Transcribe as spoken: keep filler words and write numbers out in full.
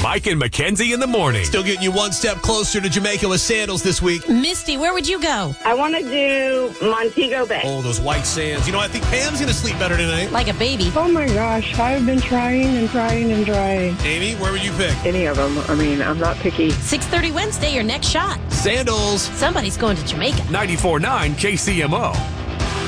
Mike and Mackenzie in the morning. Still getting you one step closer to Jamaica with sandals this week. Misty, where would you go? I want to do Montego Bay. Oh, those white sands. You know, I think Pam's going to sleep better tonight. Like a baby. Oh, my gosh. I've been trying and trying and trying. Amy, where would you pick? Any of them. I mean, I'm not picky. six thirty Wednesday, your next shot. Sandals. Somebody's going to Jamaica. ninety-four point nine K C M O.